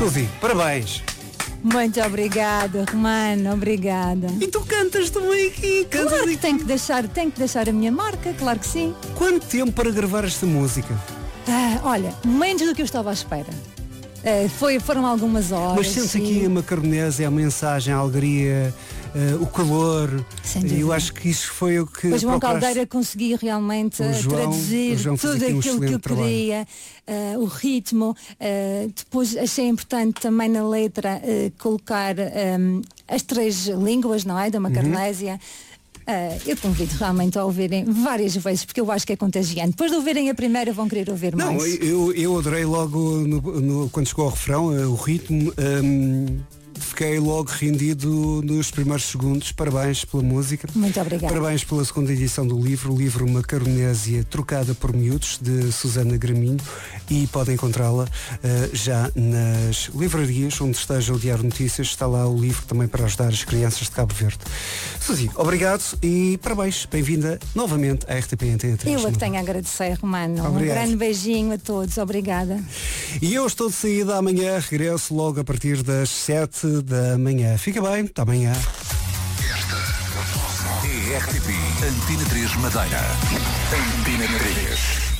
Suzy, parabéns. Muito obrigada, Romano, obrigada. E tu cantas também aqui, cantas Claro que aqui. tenho que deixar a minha marca, claro que sim. Quanto tempo para gravar esta música? Olha, menos do que eu estava à espera. Foram algumas horas. Mas sentes aqui a macaronésia, a mensagem, a alegria, o calor. Sem E eu dúvida. acho que isso foi o que O João procuraste. Caldeira conseguia realmente O João traduzir fez tudo aqui um aquilo que eu excelente trabalho. queria, o ritmo. Depois achei importante também na letra colocar as 3 línguas, não é? Da Macaronésia. Eu convido realmente a ouvirem várias vezes, porque eu acho que é contagiante. Depois de ouvirem a primeira vão querer ouvir Não, mais. eu adorei logo quando chegou ao refrão, o ritmo. Fiquei logo rendido nos primeiros segundos. Parabéns pela música. Muito obrigada. Parabéns pela segunda edição do livro, o livro Macaronésia Trocada por Miúdos, de Susana Graminho, e podem encontrá-la já nas livrarias onde esteja o Diário Notícias. Está lá o livro também para ajudar as crianças de Cabo Verde. Suzy, obrigado e parabéns. Bem-vinda novamente à RTP Antena 3. Eu é que tenho a agradecer, Romano. Obrigado. Um grande beijinho a todos. Obrigada. E eu estou de saída amanhã, regresso logo a partir das 7 da manhã. Fica bem, até amanhã. Esta é RTP Antena 3 Madeira. Antena 3.